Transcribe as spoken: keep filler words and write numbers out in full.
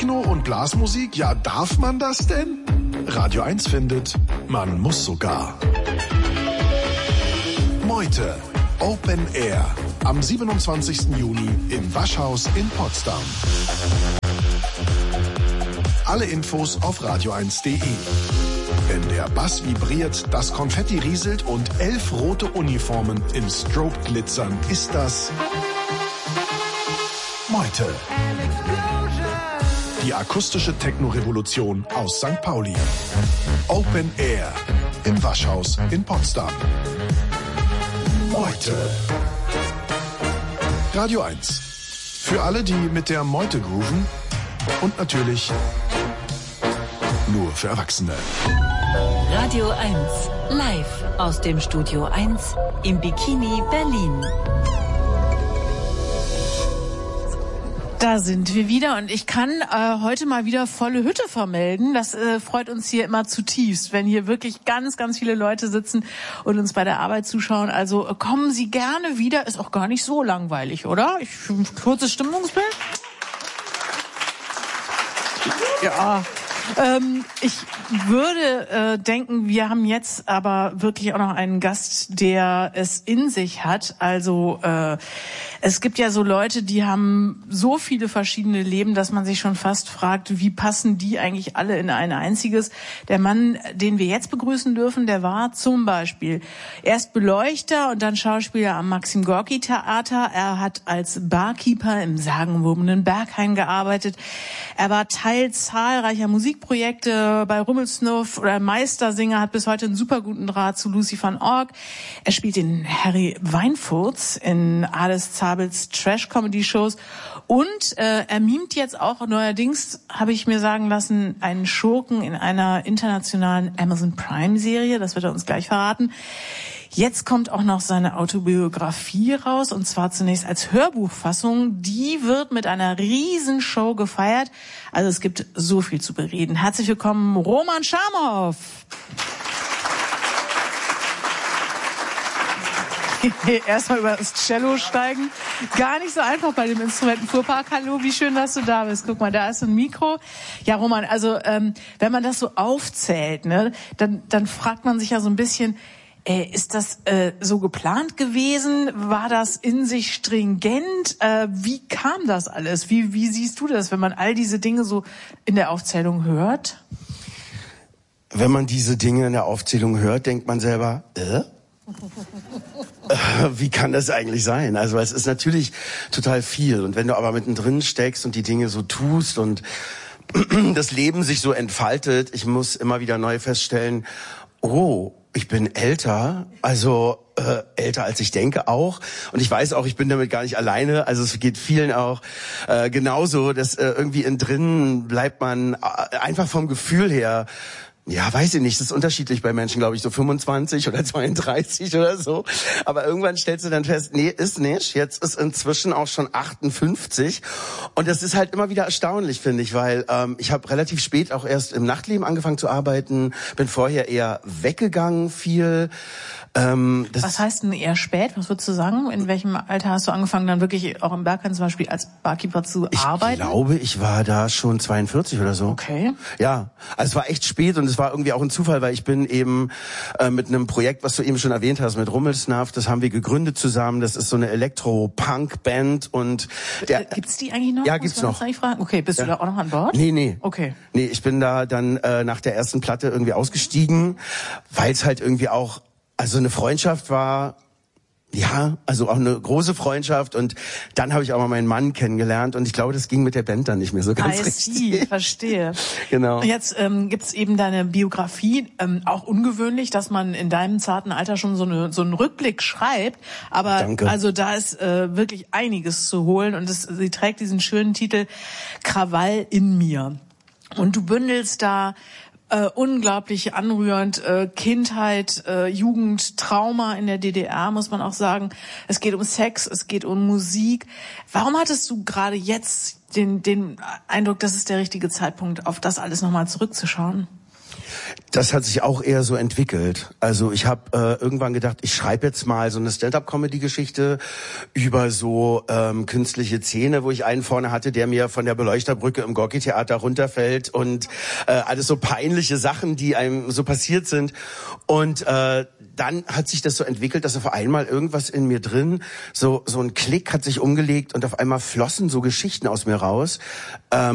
Techno und Blasmusik, ja, darf man das denn? Radio eins findet, man muss sogar. Meute, Open Air, am siebenundzwanzigsten Juni im Waschhaus in Potsdam. Alle Infos auf radio eins punkt de. Wenn der Bass vibriert, das Konfetti rieselt und elf rote Uniformen im Strobe glitzern, ist das Meute. Die akustische Techno-Revolution aus Sankt Pauli. Open Air im Waschhaus in Potsdam. Meute. Radio eins. Für alle, die mit der Meute grooven und natürlich nur für Erwachsene. Radio eins, live aus dem Studio eins im Bikini Berlin. Da sind wir wieder und ich kann äh, heute mal wieder volle Hütte vermelden. Das äh, freut uns hier immer zutiefst, wenn hier wirklich ganz, ganz viele Leute sitzen und uns bei der Arbeit zuschauen. Also äh, kommen Sie gerne wieder. Ist auch gar nicht so langweilig, oder? Ich, kurzes Stimmungsbild. Ja. Ähm, ich würde äh, denken, wir haben jetzt aber wirklich auch noch einen Gast, der es in sich hat. Also äh, es gibt ja so Leute, die haben so viele verschiedene Leben, dass man sich schon fast fragt, wie passen die eigentlich alle in ein einziges. Der Mann, den wir jetzt begrüßen dürfen, der war zum Beispiel erst Beleuchter und dann Schauspieler am Maxim-Gorki-Theater. Er hat als Barkeeper im sagenumwobenen Berghain gearbeitet. Er war Teil zahlreicher Musikprojekte bei Rummelsnuff oder Meistersinger, hat bis heute einen super guten Draht zu Lucy van Org. Er spielt den Harry Weinfurts in Ades Zabels Trash-Comedy-Shows und äh, er mimt jetzt auch neuerdings, habe ich mir sagen lassen, einen Schurken in einer internationalen Amazon Prime-Serie. Das wird er uns gleich verraten. Jetzt kommt auch noch seine Autobiografie raus, und zwar zunächst als Hörbuchfassung. Die wird mit einer Riesenshow gefeiert. Also es gibt so viel zu bereden. Herzlich willkommen, Roman Schamhoff. Erstmal über das Cello steigen. Gar nicht so einfach bei dem Instrumentenfuhrpark. Hallo, wie schön, dass du da bist. Guck mal, da ist ein Mikro. Ja, Roman, also ähm, wenn man das so aufzählt, ne, dann, dann fragt man sich ja so ein bisschen, Äh, ist das äh, so geplant gewesen? War das in sich stringent? Äh, wie kam das alles? Wie, wie siehst du das, wenn man all diese Dinge so in der Aufzählung hört? Wenn man diese Dinge in der Aufzählung hört, denkt man selber, äh? Wie kann das eigentlich sein? Also es ist natürlich total viel. Und wenn du aber mittendrin steckst und die Dinge so tust und das Leben sich so entfaltet, ich muss immer wieder neu feststellen, oh, ich bin älter, also äh, älter als ich denke auch. Und ich weiß auch, ich bin damit gar nicht alleine. Also es geht vielen auch äh, genauso, dass äh, irgendwie innen drin bleibt man äh, einfach vom Gefühl her, ja, weiß ich nicht, das ist unterschiedlich bei Menschen, glaube ich, so fünfundzwanzig oder zweiunddreißig oder so. Aber irgendwann stellst du dann fest, nee, ist nicht. Jetzt ist inzwischen auch schon achtundfünfzig. Und das ist halt immer wieder erstaunlich, finde ich, weil ähm, ich habe relativ spät auch erst im Nachtleben angefangen zu arbeiten, bin vorher eher weggegangen viel. Ähm, das Was heißt denn eher spät? Was würdest du sagen? In welchem Alter hast du angefangen, dann wirklich auch im Berghain zum Beispiel als Barkeeper zu ich arbeiten? Ich glaube, ich war da schon zweiundvierzig oder so. Okay. Ja, also es war echt spät und es war irgendwie auch ein Zufall, weil ich bin eben äh, mit einem Projekt, was du eben schon erwähnt hast, mit Rummelsnuff, das haben wir gegründet zusammen. Das ist so eine Elektro-Punk-Band und der, äh, gibt's die eigentlich noch? Ja, gibt's noch. Okay, bist ja. du da auch noch an Bord? Nee, nee. Okay. Nee, ich bin da dann äh, nach der ersten Platte irgendwie ausgestiegen, weil es halt irgendwie auch also eine Freundschaft war, ja, also auch eine große Freundschaft, und dann habe ich auch mal meinen Mann kennengelernt und ich glaube, das ging mit der Band dann nicht mehr so ganz I richtig. see, verstehe. Genau. Jetzt ähm, gibt's eben deine Biografie, ähm, auch ungewöhnlich, dass man in deinem zarten Alter schon so, eine, so einen Rückblick schreibt, aber Danke. Also da ist äh, wirklich einiges zu holen, und es, sie trägt diesen schönen Titel Krawall in mir. Und du bündelst da Äh, unglaublich anrührend, äh, Kindheit, äh, Jugend, Trauma in der D D R, muss man auch sagen. Es geht um Sex, es geht um Musik. Warum hattest du gerade jetzt den, den Eindruck, das ist der richtige Zeitpunkt, auf das alles nochmal zurückzuschauen? Das hat sich auch eher so entwickelt. Also ich habe äh, irgendwann gedacht, ich schreibe jetzt mal so eine Stand-up-Comedy-Geschichte über so ähm, künstliche Zähne, wo ich einen vorne hatte, der mir von der Beleuchterbrücke im Gorki-Theater runterfällt und äh, alles so peinliche Sachen, die einem so passiert sind. Und äh, dann hat sich das so entwickelt, dass auf einmal irgendwas in mir drin, so so ein Klick hat sich umgelegt und auf einmal flossen so Geschichten aus mir raus. Ähm,